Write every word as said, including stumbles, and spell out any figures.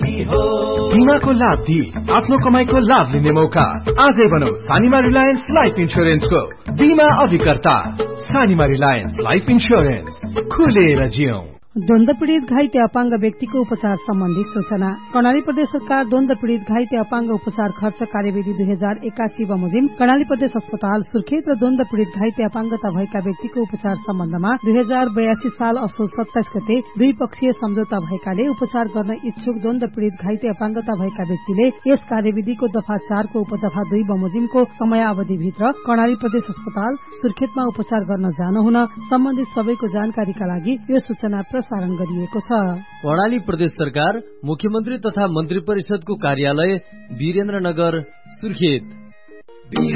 बिमाको लाभ दिई आफ्नो कमाईको लाभ लिने मौका। आजै बनाऊ सानिमा रिलायन्स लाइफ इन्स्योरेन्सको बिमा अभिकर्ता। सानिमा रिलायन्स लाइफ इन्स्योरेन्स, खुलेर जियौं। द्वन्द्व पीड़ित घाइते अपाङ्ग व्यक्तिको उपचार सम्बन्धी सूचना। कर्णाली प्रदेश सरकार द्वन्द्व पीड़ित घाइते अपाङ्ग उपचार खर्च कार्यविधि दुई हजार एकासी बमोजिम कर्णाली प्रदेश अस्पताल सुर्खेत र द्वन्द्व पीड़ित घाइते अपाङ्गता भएका व्यक्तिको उपचार सम्बन्धमा दुई हजार बयासी साल असोज सत्ताइस गते दुई पक्षीय सम्झौता भएकाले उपचार गर्न इच्छुक द्वन्द्व पीड़ित घाइते अपाङ्गता भएका व्यक्तिले यस कार्यविधिको दफा चारको उपदफा दुई बमोजिमको समयावधिभित्र कर्णाली प्रदेश अस्पताल सुर्खेतमा उपचार गर्न जानुहुन सम्बन्धित सबैको जानकारीका लागि यो सूचना प्रसारण गरिएको छ। कर्णाली प्रदेश सरकार मुख्यमन्त्री तथा मन्त्री परिषदको कार्यालय वीरेन्द्रनगर सुर्खेत।